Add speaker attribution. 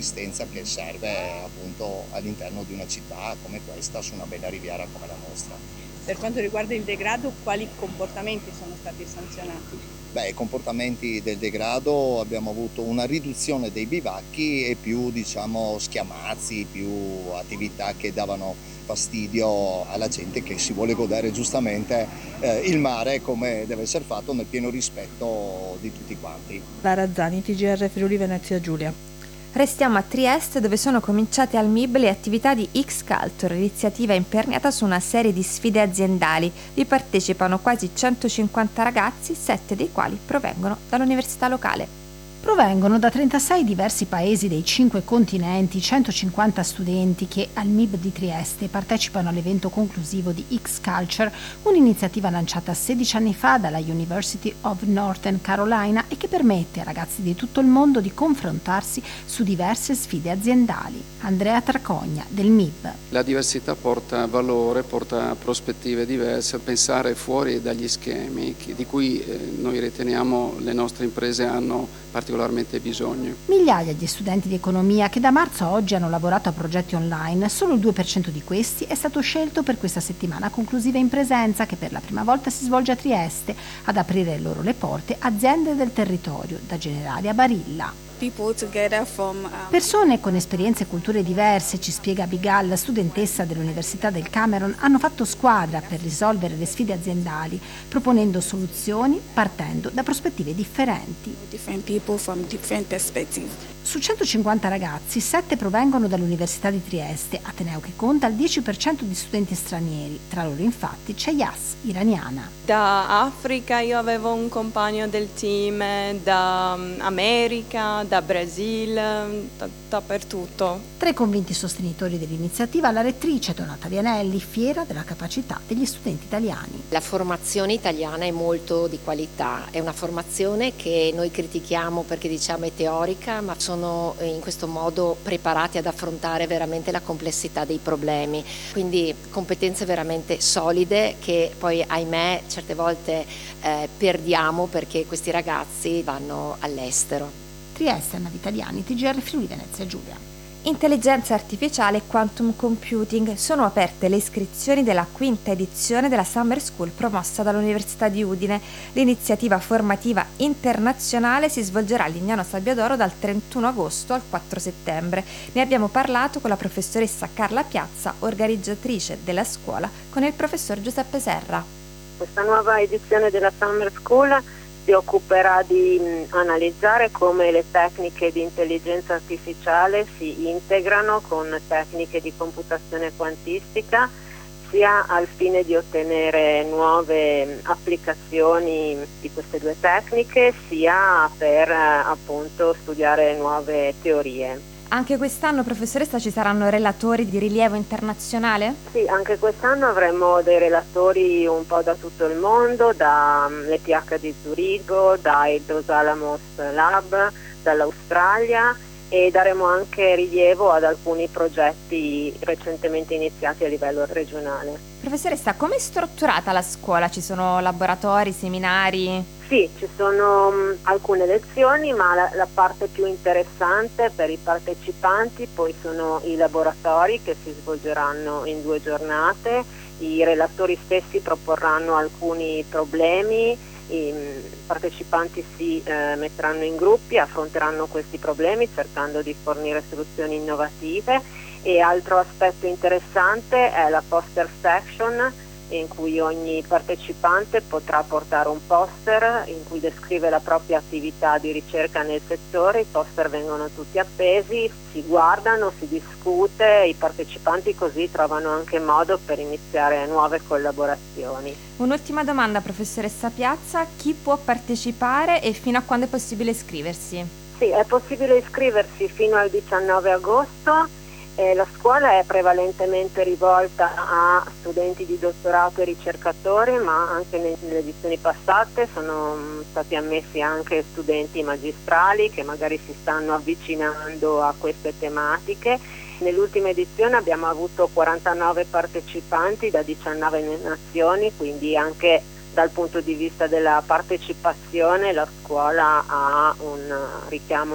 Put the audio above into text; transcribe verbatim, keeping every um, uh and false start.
Speaker 1: assistenza che serve appunto all'interno di una città come questa, su una bella riviera come la nostra.
Speaker 2: Per quanto riguarda il degrado, quali comportamenti sono stati sanzionati?
Speaker 1: Beh, i comportamenti del degrado, abbiamo avuto una riduzione dei bivacchi e più, diciamo, schiamazzi, più attività che davano fastidio alla gente che si vuole godere giustamente eh, il mare come deve essere fatto, nel pieno rispetto di tutti quanti.
Speaker 3: Lara Zani, T G R Friuli Venezia Giulia.
Speaker 4: Restiamo a Trieste, dove sono cominciate al M I B le attività di X-Culture, iniziativa imperniata su una serie di sfide aziendali. Vi partecipano quasi centocinquanta ragazzi, sette dei quali provengono dall'università locale.
Speaker 5: Provengono da trentasei diversi paesi dei cinque continenti centocinquanta studenti che al M I B di Trieste partecipano all'evento conclusivo di X-Culture, un'iniziativa lanciata sedici anni fa dalla University of Northern Carolina e che permette a ragazzi di tutto il mondo di confrontarsi su diverse sfide aziendali. Andrea Tracogna del M I B.
Speaker 6: La diversità porta valore, porta prospettive diverse, pensare fuori dagli schemi di cui noi riteniamo le nostre imprese hanno particolarmente bisogno.
Speaker 5: Migliaia di studenti di economia che da marzo a oggi hanno lavorato a progetti online, solo il due per cento di questi è stato scelto per questa settimana conclusiva in presenza che per la prima volta si svolge a Trieste, ad aprire loro le porte aziende del territorio, da Generali a Barilla. Persone con esperienze e culture diverse, ci spiega Abigail, studentessa dell'Università del Cameron, hanno fatto squadra per risolvere le sfide aziendali, proponendo soluzioni partendo da prospettive differenti. Su centocinquanta ragazzi, sette provengono dall'Università di Trieste, ateneo che conta il dieci per cento di studenti stranieri. Tra loro infatti c'è Yas, iraniana.
Speaker 7: Da Africa io avevo un compagno del team, da America, da Brasile, da, dappertutto.
Speaker 5: Tra i convinti sostenitori dell'iniziativa la rettrice Donata Vianelli, fiera della capacità degli studenti italiani.
Speaker 8: La formazione italiana è molto di qualità, è una formazione che noi critichiamo perché diciamo è teorica, ma sono in questo modo preparati ad affrontare veramente la complessità dei problemi, quindi competenze veramente solide che poi ahimè certe volte eh, perdiamo perché questi ragazzi vanno all'estero.
Speaker 5: Trieste, Navi Italiani, T G R Friuli Venezia Giulia.
Speaker 4: Intelligenza artificiale e quantum computing. Sono aperte le iscrizioni della quinta edizione della Summer School promossa dall'Università di Udine. L'iniziativa formativa internazionale si svolgerà a Lignano Sabbiadoro dal trentuno agosto al quattro settembre. Ne abbiamo parlato con la professoressa Carla Piazza, organizzatrice della scuola, con il professor Giuseppe Serra.
Speaker 9: Questa nuova edizione della Summer School si occuperà di mh, analizzare come le tecniche di intelligenza artificiale si integrano con tecniche di computazione quantistica, sia al fine di ottenere nuove mh, applicazioni di queste due tecniche, sia per eh, appunto studiare nuove teorie.
Speaker 4: Anche quest'anno, professoressa, ci saranno relatori di rilievo internazionale?
Speaker 9: Sì, anche quest'anno avremo dei relatori un po' da tutto il mondo, dall'E T H di Zurigo, dai Dos Alamos Lab, dall'Australia, e daremo anche rilievo ad alcuni progetti recentemente iniziati a livello regionale.
Speaker 4: Professoressa, come è strutturata la scuola? Ci sono laboratori, seminari?
Speaker 9: Sì, ci sono um, alcune lezioni, ma la, la parte più interessante per i partecipanti poi sono i laboratori che si svolgeranno in due giornate. I relatori stessi proporranno alcuni problemi, i partecipanti si eh, metteranno in gruppi, affronteranno questi problemi cercando di fornire soluzioni innovative. E altro aspetto interessante è la poster section, in cui ogni partecipante potrà portare un poster in cui descrive la propria attività di ricerca nel settore. I poster vengono tutti appesi, si guardano, si discute, i partecipanti così trovano anche modo per iniziare nuove collaborazioni.
Speaker 4: Un'ultima domanda, professoressa Piazza: chi può partecipare e fino a quando è possibile iscriversi?
Speaker 9: Sì, è possibile iscriversi fino al diciannove agosto. Eh, la scuola è prevalentemente rivolta a studenti di dottorato e ricercatori, ma anche nelle edizioni passate sono mh, stati ammessi anche studenti magistrali che magari si stanno avvicinando a queste tematiche. Nell'ultima edizione abbiamo avuto quarantanove partecipanti da diciannove nazioni, quindi anche dal punto di vista della partecipazione la scuola ha un richiamo